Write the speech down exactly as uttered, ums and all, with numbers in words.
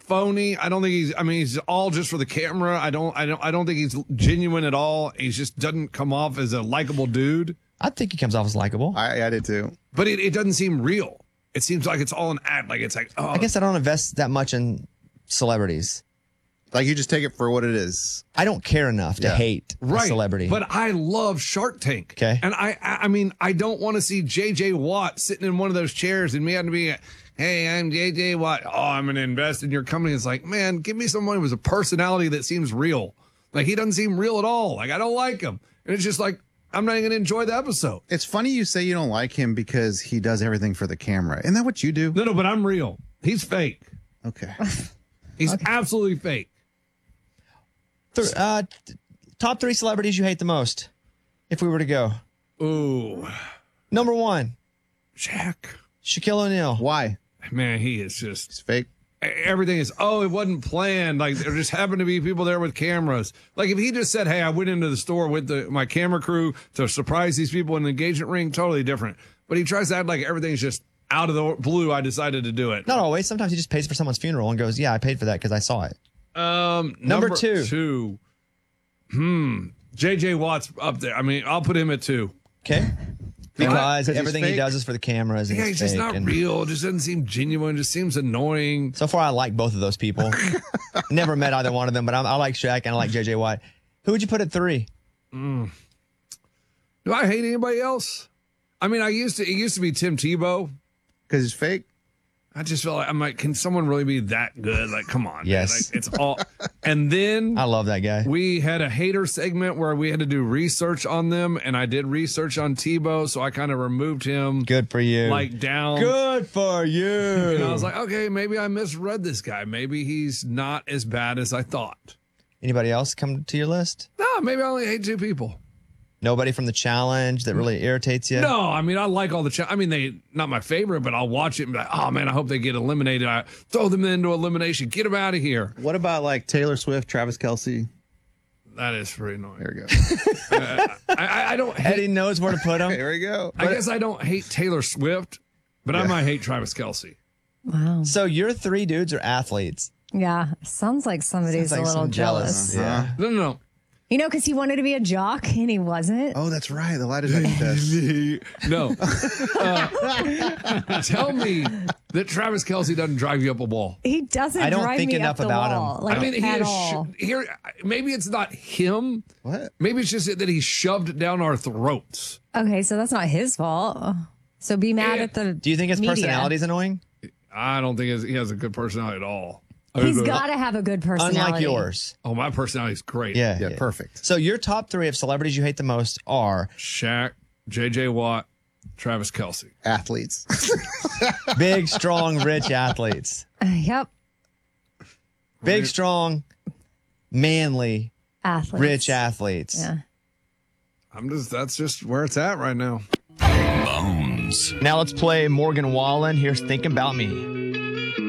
phony. I don't think he's. I mean, he's all just for the camera. I don't. I don't. I don't think he's genuine at all. He just doesn't come off as a likable dude. I think he comes off as likable. I, I did too. But it, it doesn't seem real. It seems like it's all an act. Like it's like. Oh, I guess I don't invest that much in celebrities. Like you just take it for what it is. I don't care enough to Yeah. hate right. a celebrity. But I love Shark Tank. Okay. And I, I, I mean, I don't want to see J J Watt sitting in one of those chairs and me having to be. Hey, I'm J J Watt. Oh, I'm going to invest in your company. It's like, man, give me someone with a personality that seems real. Like, he doesn't seem real at all. Like, I don't like him. And it's just like, I'm not even going to enjoy the episode. It's funny you say you don't like him because he does everything for the camera. Isn't that what you do? No, no, but I'm real. He's fake. Okay. He's absolutely fake. Th- uh, t- top three celebrities you hate the most, if we were to go. Ooh. Number one, Shaq. Shaquille O'Neal. Why? Man, he is just. It's fake. Everything is, oh, it wasn't planned. Like, there just happened to be people there with cameras. Like, if he just said, hey, I went into the store with the, my camera crew to surprise these people in the engagement ring, totally different. But he tries to act like everything's just out of the blue. I decided to do it. Not always. Sometimes he just pays for someone's funeral and goes, yeah, I paid for that because I saw it. Um, Number number two. two. Hmm. J J Watt's up there. I mean, I'll put him at two. Okay. Because he's everything he fake? does is for the cameras. And Yeah, it's he's just fake not and- real. Just doesn't seem genuine. Just seems annoying. So far, I like both of those people. Never met either one of them, but I'm, I like Shaq and I like J J Watt. Who would you put at three? Mm. Do I hate anybody else? I mean, I used to. It used to be Tim Tebow. Because he's fake? I just feel like I'm like, can someone really be that good? Like, come on. Yes. Man. Like, it's all. And then I love that guy. we had a hater segment where we had to do research on them, and I did research on Tebow, so I kind of removed him. Good for you. Like down. Good for you. And I was like, okay, maybe I misread this guy. Maybe he's not as bad as I thought. Anybody else come to your list? No, maybe I only hate two people. Nobody from the challenge that really irritates you? No, I mean, I like all the, cha- I mean, they, not my favorite, but I'll watch it and be like, oh man, I hope they get eliminated. I throw them into elimination. Get them out of here. What about like Taylor Swift, Travis Kelce? That is pretty annoying. There we go. uh, I, I, I don't hate, Eddie knows where to put him. There we go. I guess I don't hate Taylor Swift, but I might hate Travis Kelce. Wow. So your three dudes are athletes. Yeah. Sounds like somebody's Sounds like a little some jealous. Yeah. No, no, no. You know, because he wanted to be a jock and he wasn't. Oh, that's right. The lie detector test. No. Uh, tell me that Travis Kelce doesn't drive you up a wall. He doesn't I don't drive think me enough up the about him. wall, Like, I mean, he at is all. sho- here. Maybe it's not him. What? Maybe it's just that he shoved it down our throats. Okay, so that's not his fault. So be mad Yeah. at the Do you think his media. personality is annoying? I don't think he has a good personality at all. He's got to have a good personality. Unlike yours. Oh, my personality is great. Yeah. Yeah, perfect. So your top three of celebrities you hate the most are Shaq, J J Watt, Travis Kelce. Athletes. big, strong, rich athletes. Uh, yep. Big, strong, manly, Athletes. rich athletes. Yeah. I'm just. That's just where it's at right now. Bones. Now let's play Morgan Wallen. Here's Think About Me.